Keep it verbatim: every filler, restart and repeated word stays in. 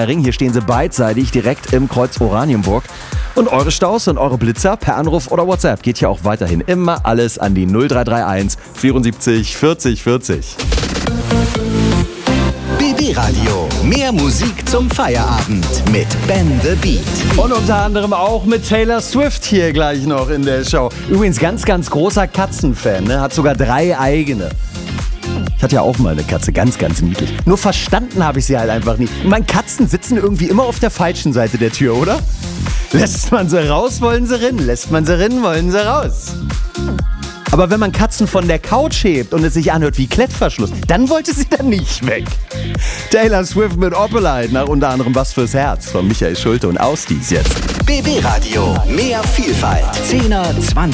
Kölner Ring. Hier stehen sie beidseitig direkt im Kreuz Oranienburg. Und eure Staus und eure Blitzer per Anruf oder WhatsApp geht hier auch weiterhin immer alles an die null drei drei eins vierundsiebzig vierzig vierzig. B B-Radio. Mehr Musik zum Feierabend mit Ben the Beat. Und unter anderem auch mit Taylor Swift hier gleich noch in der Show. Übrigens ganz, ganz großer Katzenfan, ne? Hat sogar drei eigene. Ich hatte ja auch mal eine Katze, ganz, ganz niedlich. Nur verstanden habe ich sie halt einfach nie. Ich meine, Katzen sitzen irgendwie immer auf der falschen Seite der Tür, oder? Lässt man sie raus, wollen sie rein. Lässt man sie rein, wollen sie raus. Aber wenn man Katzen von der Couch hebt und es sich anhört wie Klettverschluss, dann wollte sie dann nicht weg. Taylor Swift mit Opelite, nach unter anderem Was fürs Herz von Michael Schulte und Ausdies jetzt. B B-Radio. Mehr Vielfalt. zehner, zwanziger